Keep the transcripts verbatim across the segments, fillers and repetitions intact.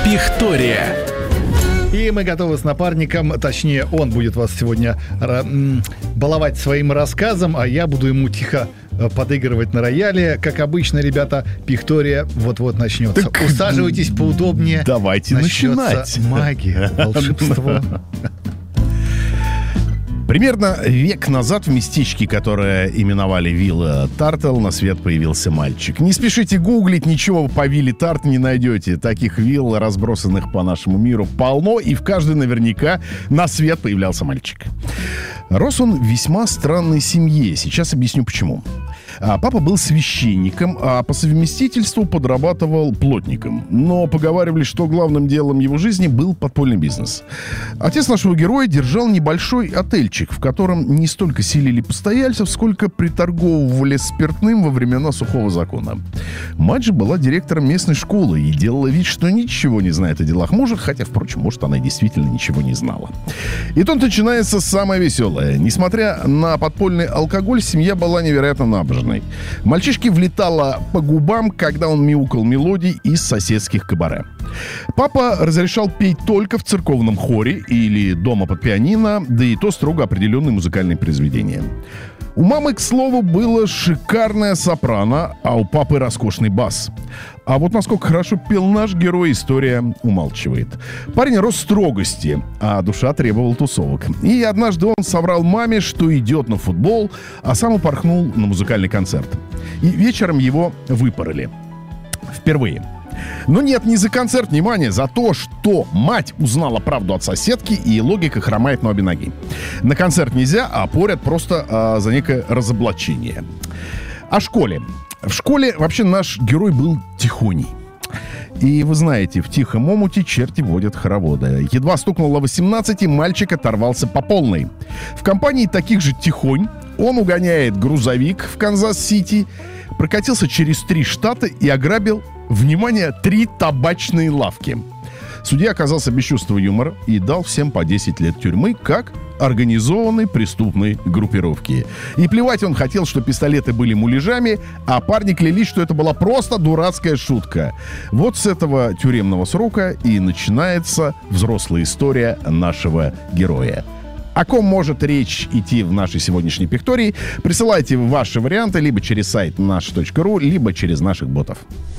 Пихтория. И мы готовы с напарником, точнее, он будет вас сегодня ра- баловать своим рассказом, а я буду ему тихо подыгрывать на рояле. Как обычно, ребята, Пихтория вот-вот начнется. Так усаживайтесь поудобнее. Давайте начинать. Магия, волшебство. Примерно век назад в местечке, которое именовали Вилла Тартл, на свет появился мальчик. Не спешите гуглить, ничего по Вилле Тарт не найдете. Таких вилл, разбросанных по нашему миру, полно, и в каждой наверняка на свет появлялся мальчик. Рос он в весьма странной семье. Сейчас объясню, почему. А папа был священником, а по совместительству подрабатывал плотником. Но поговаривали, что главным делом его жизни был подпольный бизнес. Отец нашего героя держал небольшой отельчик, в котором не столько селили постояльцев, сколько приторговывали спиртным во времена сухого закона. Мать же была директором местной школы и делала вид, что ничего не знает о делах мужа, хотя, впрочем, может, она действительно ничего не знала. И тут начинается самое веселое. Несмотря на подпольный алкоголь, семья была невероятно набожной. Мальчишке влетало по губам, когда он мяукал мелодий из соседских кабаре. Папа разрешал петь только в церковном хоре или дома под пианино, да и то строго определенные музыкальные произведения. У мамы, к слову, было шикарное сопрано, а у папы роскошный бас. А вот насколько хорошо пел наш герой, история умалчивает. Парень рос в строгости, а душа требовала тусовок. И однажды он соврал маме, что идет на футбол, а сам упорхнул на музыкальный концерт. И вечером его выпороли. Впервые. Но нет, не за концерт, внимание, за то, что мать узнала правду от соседки, и логика хромает на обе ноги. На концерт нельзя, а порят просто а, за некое разоблачение. О школе. В школе вообще наш герой был тихоней. И вы знаете, в тихом омуте черти водят хороводы. Едва стукнуло восемнадцать, и мальчик оторвался по полной. В компании таких же тихонь он угоняет грузовик в Канзас-Сити, прокатился через три штата и ограбил, внимание, три табачные лавки. Судья оказался без чувства юмора и дал всем по десять лет тюрьмы, как организованной преступной группировки. И плевать он хотел, что пистолеты были муляжами, а парни клялись, что это была просто дурацкая шутка. Вот с этого тюремного срока и начинается взрослая история нашего героя. О ком может речь идти в нашей сегодняшней Пихтории? Присылайте ваши варианты либо через сайт наш точка ру, либо через наших ботов.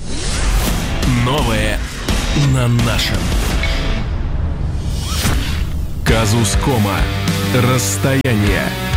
Новое на нашем. Казус Кома. Расстояние.